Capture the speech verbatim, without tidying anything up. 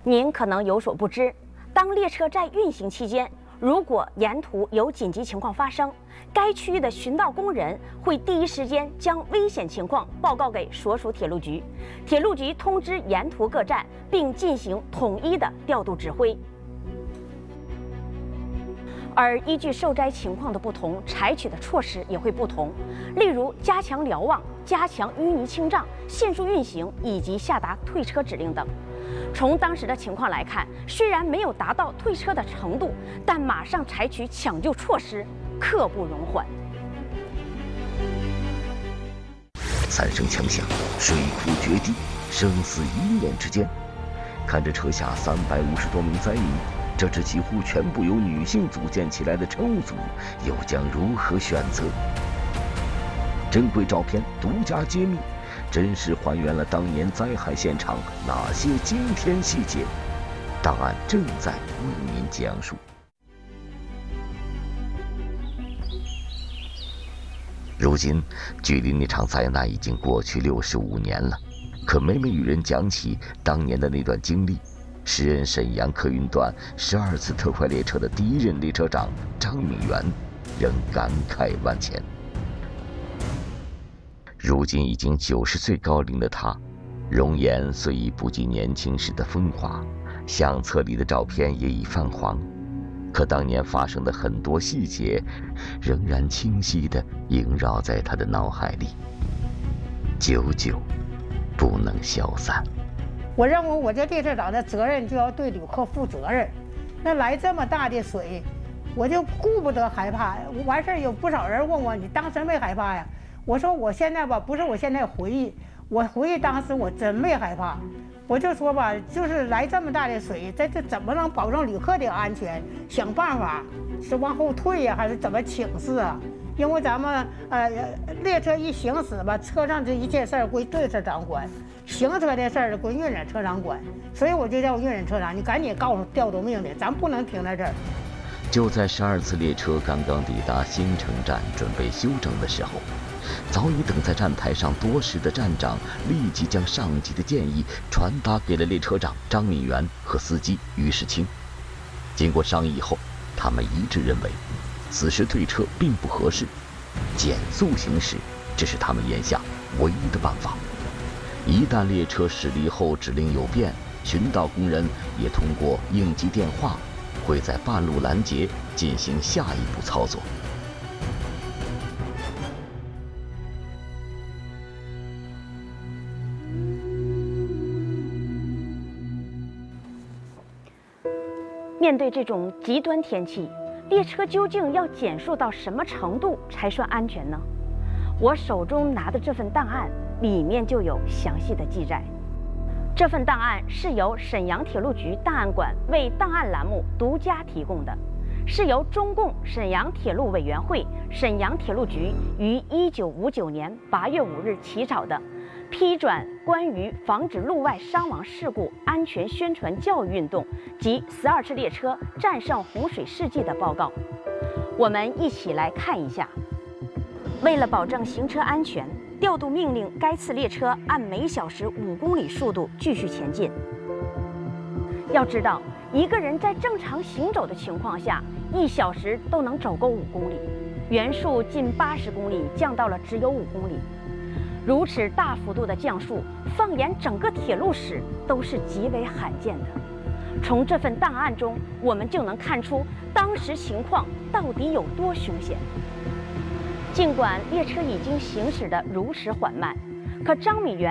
您可能有所不知，当列车在运行期间，如果沿途有紧急情况发生，该区域的巡道工人会第一时间将危险情况报告给所属铁路局，铁路局通知沿途各站，并进行统一的调度指挥。而依据受灾情况的不同，采取的措施也会不同，例如加强瞭望、加强淤泥清障、限速运行以及下达退车指令等。从当时的情况来看，虽然没有达到退车的程度，但马上采取抢救措施，刻不容缓。 三声枪响，水枯决堤，生死一念之间。看着车下三百五十多名灾民，这支几乎全部由女性组建起来的乘务组，又将如何选择？珍贵照片独家揭秘，真实还原了当年灾害现场哪些惊天细节？档案正在为您讲述。如今，距离那场灾难已经过去六十五年了，可每每与人讲起当年的那段经历，时任沈阳客运段十二次特快列车的第一任列车长张敏元，仍感慨万千。如今已经九十岁高龄的他，容颜虽已不及年轻时的风华，相册里的照片也已泛黄，可当年发生的很多细节，仍然清晰地萦绕在他的脑海里，久久不能消散。 我认为我这列车长的责任就要对旅客负责任。那来这么大的水，我就顾不得害怕。完事儿有不少人问我，你当时没害怕呀？我说我现在吧，不是我现在回忆，我回忆当时我真没害怕。我就说吧，就是来这么大的水，这这怎么能保证旅客的安全？想办法是往后退呀，还是怎么请示啊？因为咱们呃列车一行驶吧，车上这一切事儿归列车长管，行车的事儿归运载车长管，所以我就叫运载车长，你赶紧告诉调度命令，咱不能停在这儿。 就在十二次列车刚刚抵达新城站，准备休整的时候，早已等在站台上多时的站长立即将上级的建议传达给了列车长张敏元和司机于世清。经过商议后，他们一致认为，此时退车并不合适，减速行驶这是他们眼下唯一的办法。一旦列车驶离后指令有变，巡道工人也通过应急电话会在半路拦截进行下一步操作。 面对这种极端天气，列车究竟要减速到什么程度才算安全呢？我手中拿的这份档案里面就有详细的记载。这份档案是由沈阳铁路局档案馆为档案栏目独家提供的，是由中共沈阳铁路委员会、沈阳铁路局于一九五九年八月五日起草的批转关于防止路外伤亡事故安全宣传教育运动及十二次列车战胜洪水事迹的报告。我们一起来看一下。为了保证行车安全，调度命令该次列车按每小时五公里速度继续前进。要知道，一个人在正常行走的情况下，一小时都能走够五公里，原速近八十公里降到了只有五公里。如此大幅度的降速，放眼整个铁路史都是极为罕见的。从这份档案中，我们就能看出当时情况到底有多凶险。尽管列车已经行驶得如此缓慢，可张敏元